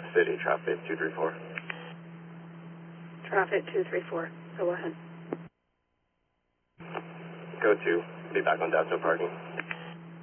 City, traffic 234. Traffic 234. Go ahead. Go to. Be back on Dasso parking.